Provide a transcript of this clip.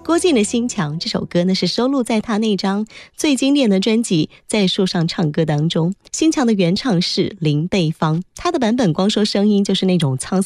郭靖的心墙这首歌呢，是收录在他那张最经典的专辑《在树上唱歌》当中。心墙的原唱是林贝芳，他的版本光说声音就是那种沧